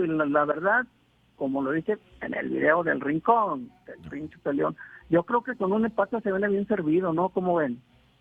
y la verdad, como lo dije en el video del Rincón, del Príncipe León, yo creo que con un empate se viene bien servido, ¿no? ¿Cómo ven?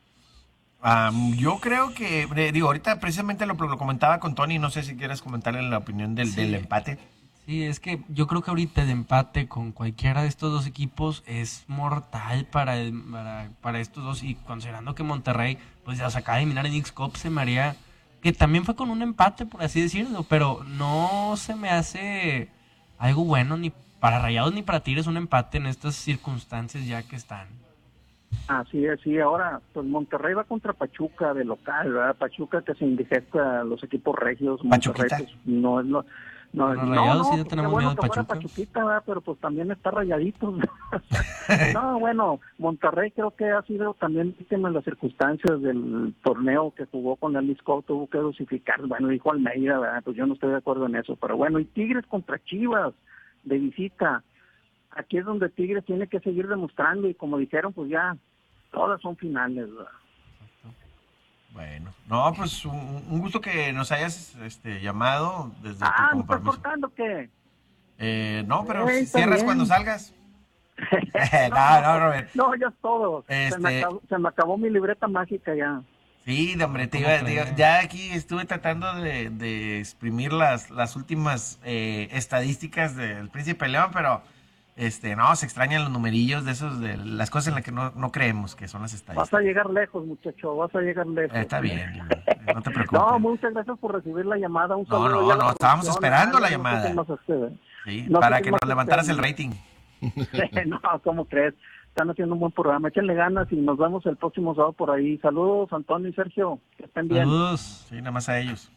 Yo creo que, digo, ahorita precisamente lo comentaba con Tony, no sé si quieres comentarle la opinión del empate. Sí, es que yo creo que ahorita el empate con cualquiera de estos dos equipos es mortal para estos dos, y considerando que Monterrey pues ya se acaba de eliminar en X-Cup, se me haría que también fue con un empate, por así decirlo, pero no se me hace algo bueno ni para Rayados ni para Tigres un empate en estas circunstancias ya que están. Así es, sí, ahora pues Monterrey va contra Pachuca de local, ¿verdad? Pachuca que se indigesta a los equipos regios, Monterrey Pachuquita. pues no es Rayados sí ya pues, tenemos qué bueno miedo de que fuera Pachuca. Pachuquita, ¿verdad? Pero pues también está rayadito. No, bueno, Monterrey creo que ha sido también víctima de las circunstancias del torneo que jugó con el Lisco, tuvo que dosificar, bueno, dijo Almeida, ¿verdad? Pues yo no estoy de acuerdo en eso, pero bueno, y Tigres contra Chivas de visita, aquí es donde Tigres tiene que seguir demostrando, y como dijeron, pues ya todas son finales, ¿verdad? Bueno, no, pues un gusto que nos hayas llamado desde tu ¿me estás compromiso. cortando qué? No, pero si Está cierras bien. cuando salgas. No, Robert. No, ya es todo. Se me acabó mi libreta mágica ya. Sí, hombre, ya aquí estuve tratando de exprimir las últimas estadísticas del Príncipe León, pero no, se extrañan los numerillos de esos, de las cosas en las que no creemos, que son las Vas estadísticas. a llegar lejos, muchacho, vas a llegar lejos. Está bien, no te preocupes. No, muchas gracias por recibir la llamada. Un saludo. No, estábamos esperando la llamada. Sí, para que nos levantaras el rating. No, ¿cómo crees? Están haciendo un buen programa. Échenle ganas y nos vemos el próximo sábado por ahí. Saludos, Antonio y Sergio. Que estén bien. Saludos. Sí, nada más a ellos.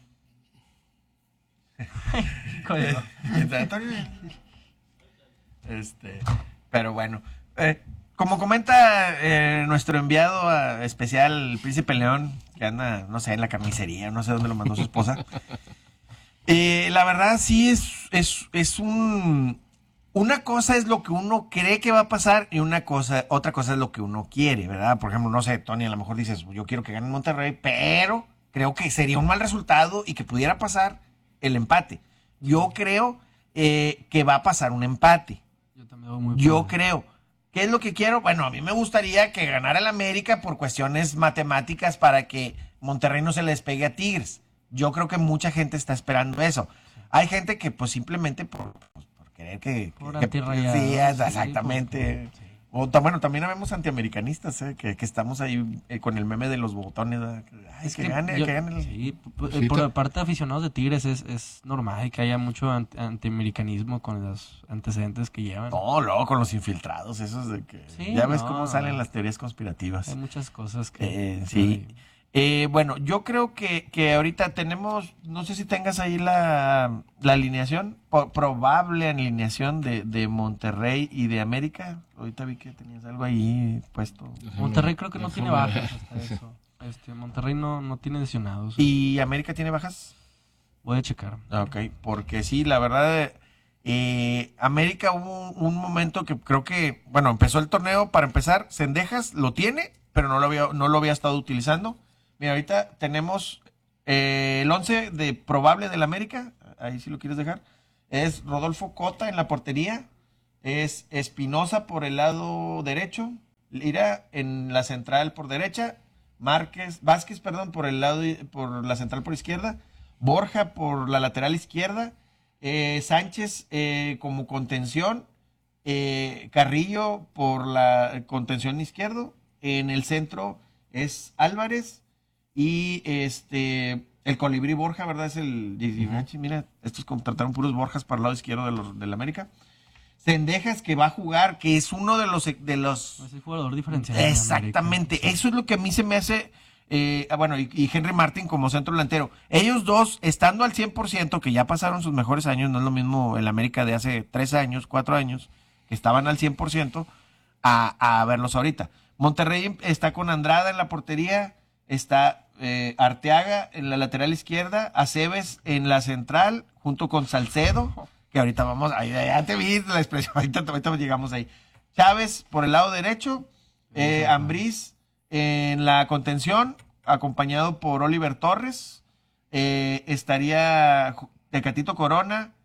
Pero bueno, como comenta nuestro enviado especial, el Príncipe León, que anda, no sé, en la carnicería, no sé dónde lo mandó su esposa. La verdad sí es una cosa es lo que uno cree que va a pasar y otra cosa es lo que uno quiere, ¿verdad? Por ejemplo, no sé, Tony, a lo mejor dices, yo quiero que gane Monterrey, pero creo que sería un mal resultado y que pudiera pasar el empate. Yo creo que va a pasar un empate. Yo también veo muy Yo creo. ¿Qué es lo que quiero? Bueno, a mí me gustaría que ganara el América por cuestiones matemáticas para que Monterrey no se le despegue a Tigres. Yo creo que mucha gente está esperando eso. Hay gente que pues simplemente por querer por antirrayados. Sí, exactamente. Sí. Bueno, también habemos antiamericanistas, que estamos ahí con el meme de los botones. Ay, Es que gane. Sí, por parte de aficionados de Tigres es normal que haya mucho antiamericanismo con los antecedentes que llevan. No, luego con los infiltrados, esos de que Sí, ya ves cómo salen las teorías conspirativas. Hay muchas cosas que... Sí. Bueno, yo creo que ahorita tenemos, no sé si tengas ahí la alineación, probable alineación de Monterrey y de América. Ahorita vi que tenías algo ahí puesto. Monterrey creo que no tiene bajas hasta eso. Monterrey no tiene lesionados. ¿Y América tiene bajas? Voy a checar. Ok, porque sí, la verdad, América hubo un momento que creo que, bueno, empezó el torneo, para empezar, Cendejas lo tiene, pero no lo había estado utilizando. Mira, ahorita tenemos el 11 de probable del América, ahí si lo quieres dejar, es Rodolfo Cota en la portería, es Espinosa por el lado derecho, Lira en la central por derecha, Vázquez, por el lado por la central por izquierda, Borja por la lateral izquierda, Sánchez como contención, Carrillo por la contención izquierdo, en el centro es Álvarez y el Colibrí Borja, ¿verdad? Es el mira, estos contrataron puros Borjas para el lado izquierdo del América. Cendejas, que va a jugar, que es uno de los Es el jugador diferencial. Exactamente, sí. Eso es lo que a mí se me hace. Bueno, y Henry Martin como centro delantero. Ellos dos, estando al 100%, que ya pasaron sus mejores años, no es lo mismo el América de hace 3 años, 4 años, que estaban al 100%, a verlos ahorita. Monterrey está con Andrada en la portería, está Arteaga en la lateral izquierda, Aceves en la central, junto con Salcedo, que ahorita vamos, ya te vi la expresión, ahorita llegamos ahí. Chávez por el lado derecho, Ambriz en la contención, acompañado por Oliver Torres, estaría Tecatito Corona,